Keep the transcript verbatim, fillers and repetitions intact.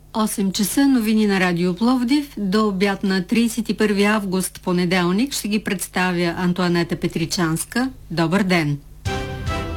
осем часа новини на Радио Пловдив. До обяд на тридесет и първи август, понеделник, ще ги представя Антоанета Петричанска. Добър ден!